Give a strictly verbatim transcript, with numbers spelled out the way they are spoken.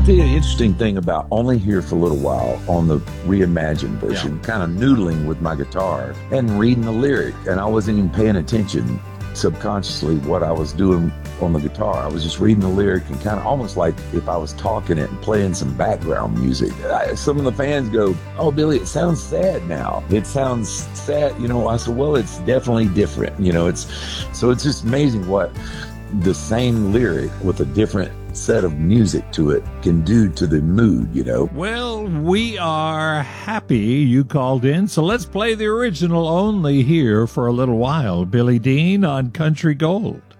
I'll tell you the interesting thing about Only Here for a Little While on the reimagined version, yeah. kind of noodling with my guitar and reading the lyric, and I wasn't even paying attention subconsciously what I was doing on the guitar. I was just reading the lyric and kind of almost like if I was talking it and playing some background music. I, some of the fans go, "Oh, Billy, it sounds sad now. It sounds sad." You know, I said, well, it's definitely different. You know, it's so it's just amazing what the same lyric with a different set of music to it can do to the mood, you know. Well, we are happy you called in, so let's play the original Only Here for a Little While. Billy Dean on Country Gold.